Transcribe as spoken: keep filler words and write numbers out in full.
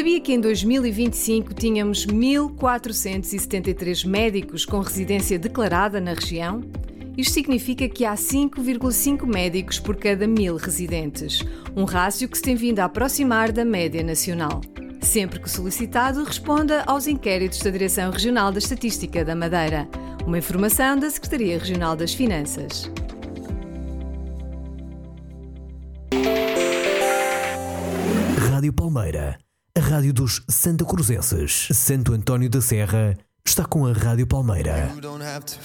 Sabia que em dois mil e vinte e cinco tínhamos mil quatrocentos e setenta e três médicos com residência declarada na região? Isto significa que há cinco vírgula cinco médicos por cada mil residentes, um rácio que se tem vindo a aproximar da média nacional. Sempre que solicitado, responda aos inquéritos da Direção Regional da Estatística da Madeira. Uma informação da Secretaria Regional das Finanças. Rádio Palmeira, a rádio dos Santacruzenses. Santo António da Serra está com a Rádio Palmeira.